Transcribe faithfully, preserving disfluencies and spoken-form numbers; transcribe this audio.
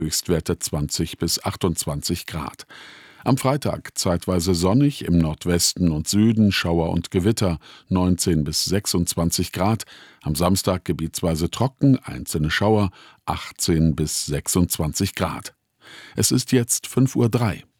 Höchstwerte zwanzig bis achtundzwanzig Grad. Am Freitag zeitweise sonnig, im Nordwesten und Süden Schauer und Gewitter, neunzehn bis sechsundzwanzig Grad. Am Samstag gebietsweise trocken, einzelne Schauer, achtzehn bis sechsundzwanzig Grad. Es ist jetzt fünf Uhr drei.